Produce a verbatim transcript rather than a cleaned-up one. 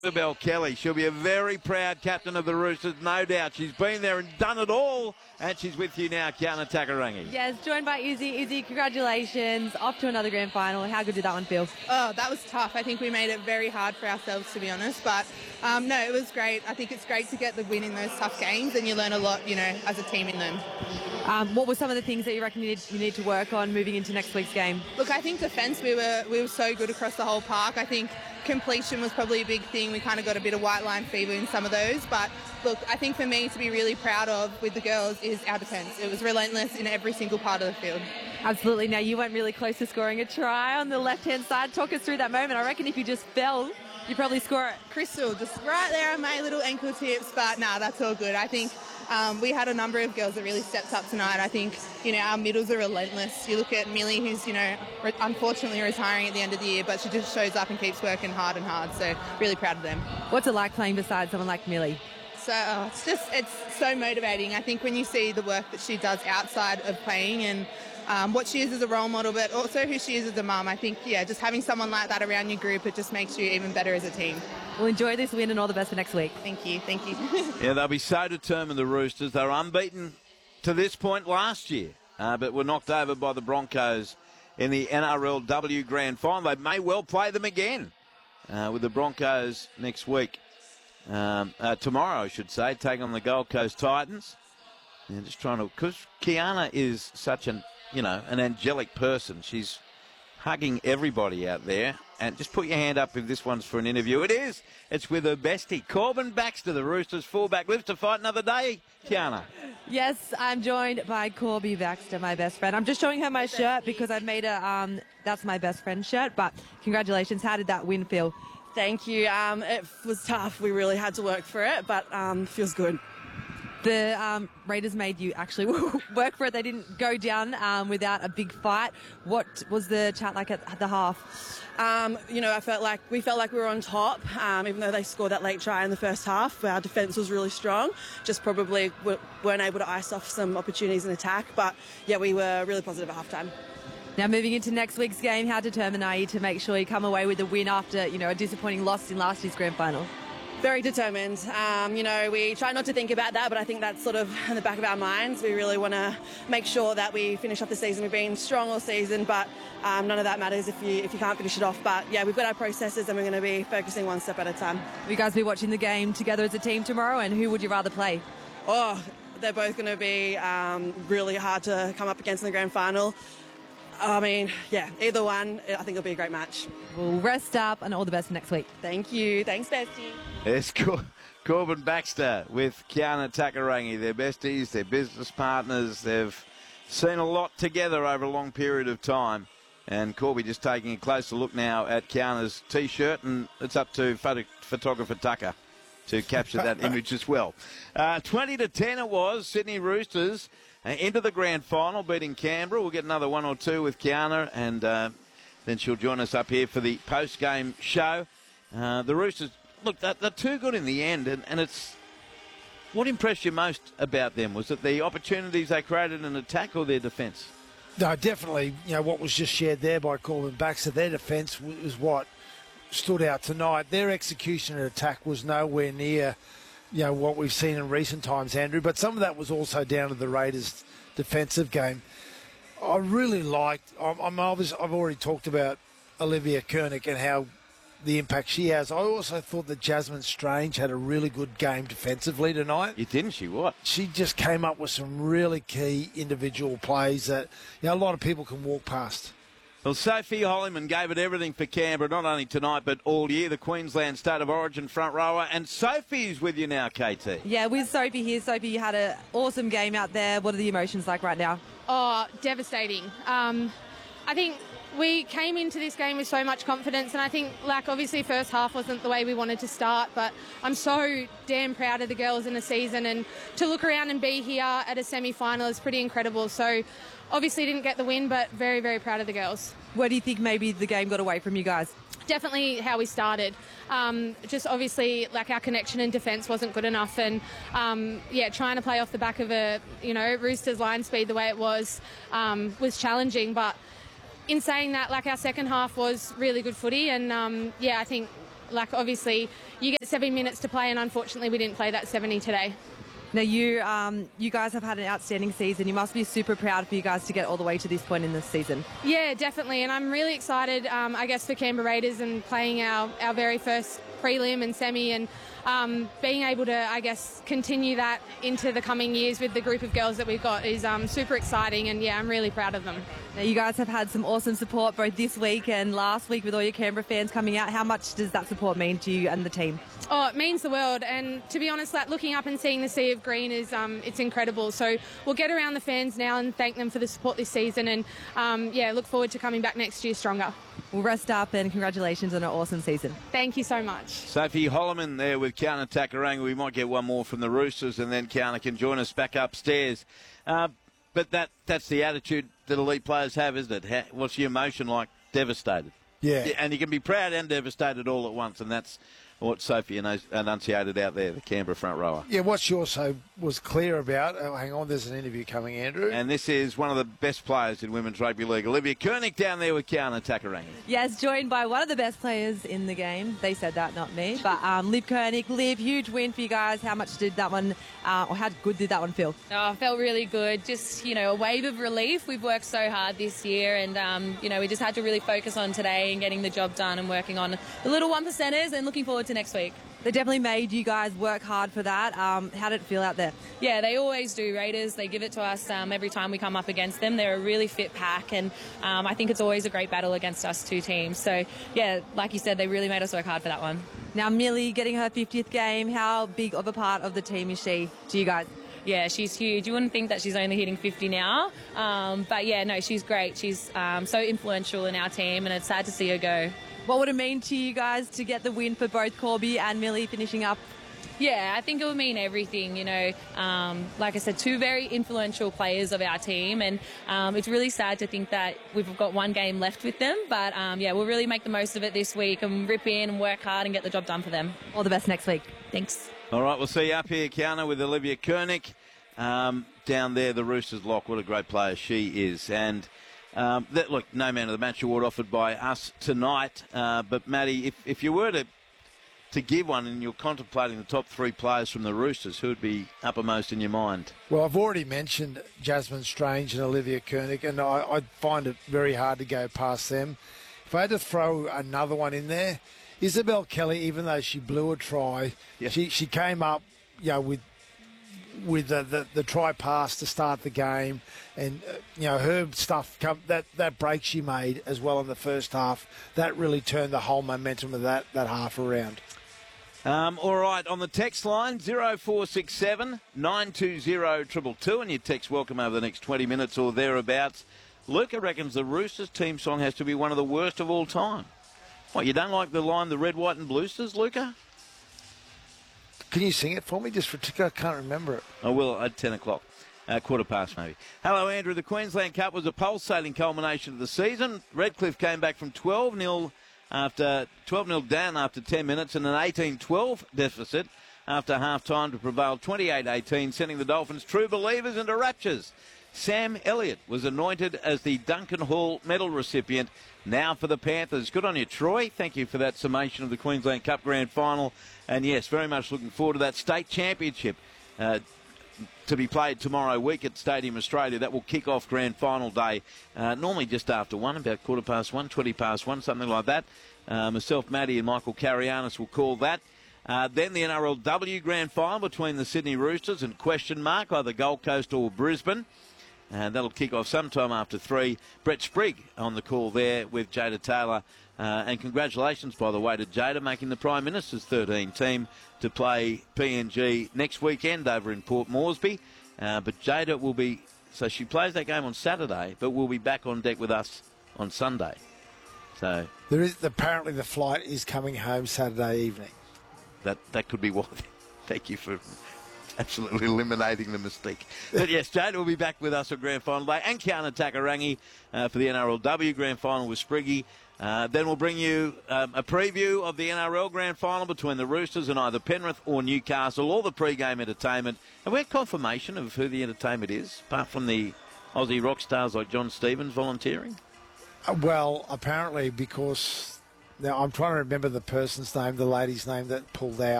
Isabel Kelly, she'll be a very proud captain of the Roosters, no doubt. She's been there and done it all, and she's with you now, Kiana Takarangi. Yes, joined by Izzy. Izzy, congratulations. Off to another grand final. How good did that one feel? Oh, that was tough. I think we made it very hard for ourselves, to be honest. But, um, no, it was great. I think it's great to get the win in those tough games, and you learn a lot, you know, as a team in them. Um, what were some of the things that you reckon you need, you need to work on moving into next week's game? Look, I think defence, we were we were so good across the whole park. I think completion was probably a big thing. We kind of got a bit of white line fever in some of those. But, look, I think for me to be really proud of with the girls is our defence. It was relentless in every single part of the field. Absolutely. Now, you went really close to scoring a try on the left-hand side. Talk us through that moment. I reckon if you just fell, you probably score it. Crystal, just right there on my little ankle tips. But, nah, that's all good. I think um, we had a number of girls that really stepped up tonight. I think, you know, our middles are relentless. You look at Millie, who's, you know, re- unfortunately retiring at the end of the year, but she just shows up and keeps working hard and hard. So, really proud of them. What's it like playing beside someone like Millie? So oh, it's just, it's so motivating. I think when you see the work that she does outside of playing and um, what she is as a role model, but also who she is as a mum, I think, yeah, just having someone like that around your group, it just makes you even better as a team. Well, enjoy this win and all the best for next week. Thank you, thank you. Yeah, they'll be so determined, the Roosters. They were unbeaten to this point last year, uh, but were knocked over by the Broncos in the N R L W Grand Final. They may well play them again uh, with the Broncos next week. Um, uh, tomorrow, I should say, taking on the Gold Coast Titans. And just trying to, because Kiana is such an, you know, an angelic person. She's hugging everybody out there. And just put your hand up if this one's for an interview. It is. It's with her bestie, Corbin Baxter, the Roosters fullback. Lives to fight another day, Kiana. Yes, I'm joined by Corby Baxter, my best friend. I'm just showing her my shirt because I've made a, um, that's my best friend shirt. But congratulations. How did that win feel? Thank you. Um, it was tough. We really had to work for it, but um, feels good. The um, Raiders made you actually work for it. They didn't go down um, without a big fight. What was the chat like at the half? Um, you know, I felt like we felt like we were on top, um, even though they scored that late try in the first half. Our defence was really strong. Just probably w- weren't able to ice off some opportunities in attack. But yeah, we were really positive at half time. Now, moving into next week's game, how determined are you to make sure you come away with a win after, you know, a disappointing loss in last year's grand final? Very determined. Um, you know, we try not to think about that, but I think that's sort of in the back of our minds. We really want to make sure that we finish off the season. We've been strong all season, but um, none of that matters if you if you can't finish it off. But yeah, we've got our processes and we're going to be focusing one step at a time. Will you guys be watching the game together as a team tomorrow, and who would you rather play? Oh, they're both going to be um, really hard to come up against in the grand final. I mean, yeah, either one, I think it'll be a great match. We'll rest up and all the best for next week. Thank you. Thanks, bestie. It's Cor- Corbin Baxter with Kiana Takarangi. They're besties, they're business partners. They've seen a lot together over a long period of time. And Corby just taking a closer look now at Kiana's T-shirt, and it's up to photo- photographer Tucker to capture that image as well. Uh, twenty to ten it was, Sydney Roosters uh, into the grand final, beating Canberra. We'll get another one or two with Kiana, and uh, then she'll join us up here for the post-game show. Uh, the Roosters, look, they're, they're too good in the end, and, and it's... What impressed you most about them? Was it the opportunities they created in attack or their defence? No, definitely, you know, what was just shared there by Corbin Baxter, their defence was what stood out tonight. Their execution and attack was nowhere near, you know, what we've seen in recent times, Andrew. But some of that was also down to the Raiders' defensive game. I really liked. I'm, I'm obviously, I've already talked about Olivia Kernick and how the impact she has. I also thought that Jasmine Strange had a really good game defensively tonight. You didn't she? What? She just came up with some really key individual plays that, you know, a lot of people can walk past. Well, Sophie Holliman gave it everything for Canberra, not only tonight but all year, the Queensland State of Origin front rower. And Sophie's with you now, K T. Yeah, with Sophie here. Sophie, you had an awesome game out there. What are the emotions like right now? Oh, devastating. Um, I think we came into this game with so much confidence, and I think, like, obviously first half wasn't the way we wanted to start, but I'm so damn proud of the girls in the season, and to look around and be here at a semi-final is pretty incredible. So obviously didn't get the win, but very, very proud of the girls. Where do you think maybe the game got away from you guys? Definitely how we started. Um, just obviously, like, our connection in defence wasn't good enough, and um, yeah, trying to play off the back of a, you know, Roosters line speed the way it was um, was challenging. But in saying that, like, our second half was really good footy, and um, yeah, I think like obviously you get seven minutes to play, and unfortunately we didn't play that seventy today. Now, you um, you guys have had an outstanding season. You must be super proud for you guys to get all the way to this point in this season. Yeah, definitely. And I'm really excited, um, I guess, for Canberra Raiders and playing our, our very first prelim and semi, and um, being able to, I guess, continue that into the coming years with the group of girls that we've got is um, super exciting. And, yeah, I'm really proud of them. Now, you guys have had some awesome support both this week and last week with all your Canberra fans coming out. How much does that support mean to you and the team? Oh, it means the world. And to be honest, like, looking up and seeing the sea of green is um, it's incredible. So we'll get around the fans now and thank them for the support this season. And, um, yeah, look forward to coming back next year stronger. We'll rest up, and congratulations on an awesome season. Thank you so much. Sophie Holloman there with Kiana Takaranga. We might get one more from the Roosters, and then Kiana can join us back upstairs. Uh, but that that's the attitude that elite players have, isn't it? How, what's your emotion like? Devastated. Yeah. And you can be proud and devastated all at once, and that's what Sophie enunciated out there, the Canberra front rower. Yeah, what she also was clear about, oh, hang on, there's an interview coming, Andrew. And this is one of the best players in Women's Rugby League, Olivia Koenig, down there with Kiana Takaranga. Yes, joined by one of the best players in the game. They said that, not me. But um, Liv Koenig, Liv, huge win for you guys. How much did that one, uh, or how good did that one feel? Oh, it felt really good. Just, you know, a wave of relief. We've worked so hard this year, and, um, you know, we just had to really focus on today and getting the job done and working on the little one percenters and looking forward to next week. They definitely made you guys work hard for that. Um, how did it feel out there? Yeah, they always do, Raiders. They give it to us um, every time we come up against them. They're a really fit pack, and um, I think it's always a great battle against us two teams. So, yeah, like you said, they really made us work hard for that one. Now, Millie getting her fiftieth game, how big of a part of the team is she to you guys? Yeah, she's huge. You wouldn't think that she's only hitting fifty now. Um, but, yeah, no, she's great. She's um, so influential in our team, and it's sad to see her go. What would it mean to you guys to get the win for both Corby and Millie finishing up? Yeah, I think it would mean everything, you know. Um, like I said, two very influential players of our team, and um, it's really sad to think that we've got one game left with them. But, um, yeah, we'll really make the most of it this week and rip in and work hard and get the job done for them. All the best next week. Thanks. All right, we'll see you up here, Kiana, with Olivia Koenig. Um, down there, the Roosters lock. What a great player she is. And... Um, that, look, no man of the match award offered by us tonight. Uh, but, Maddie, if, if you were to to give one and you're contemplating the top three players from the Roosters, who would be uppermost in your mind? Well, I've already mentioned Jasmine Strange and Olivia Koenig, and I, I find it very hard to go past them. If I had to throw another one in there, Isabel Kelly, even though she blew a try, yeah. she, she came up, you know, with with the, the, the try pass to start the game, and uh, you know, her stuff come, that that break she made as well in the first half, that really turned the whole momentum of that that half around. Um, all right, on the text line, zero four six seven nine two zero two two two, and your text welcome over the next twenty minutes or thereabouts. Luca reckons the Roosters team song has to be one of the worst of all time. What, you don't like the line, the red, white and bluesters, Luca? Can you sing it for me just for ticker? I can't remember it. I will at ten o'clock. Uh, quarter past, maybe. Hello, Andrew. The Queensland Cup was a pulsating culmination of the season. Redcliffe came back from twelve nil after twelve nil down after ten minutes and an eighteen twelve deficit after half-time to prevail twenty-eight eighteen, sending the Dolphins true believers into raptures. Sam Elliott was anointed as the Duncan Hall medal recipient. Now for the Panthers. Good on you, Troy. Thank you for that summation of the Queensland Cup Grand Final. And, yes, very much looking forward to that state championship uh, to be played tomorrow week at Stadium Australia. That will kick off Grand Final day, uh, normally just after one, about quarter past one, twenty past one, something like that. Uh, myself, Maddie and Michael Carianis will call that. Uh, then the N R L W Grand Final between the Sydney Roosters and question mark, either Gold Coast or Brisbane. And that'll kick off sometime after three. Brett Sprigg on the call there with Jada Taylor. Uh, and congratulations, by the way, to Jada making the Prime Minister's thirteen team to play P N G next weekend over in Port Moresby. Uh, but Jada will be, so she plays that game on Saturday, but will be back on deck with us on Sunday. So there is apparently the flight is coming home Saturday evening. That that could be what. Thank you for absolutely eliminating the mystique. But yes, Jada will be back with us on Grand Final day, and Kiana Takaranga uh, for the N R L W Grand Final with Spriggy. Uh, then we'll bring you um, a preview of the N R L Grand Final between the Roosters and either Penrith or Newcastle, all the pre-game entertainment. And we have confirmation of who the entertainment is, apart from the Aussie rock stars like John Stevens volunteering. Uh, well, apparently because now I'm trying to remember the person's name, the lady's name that pulled out.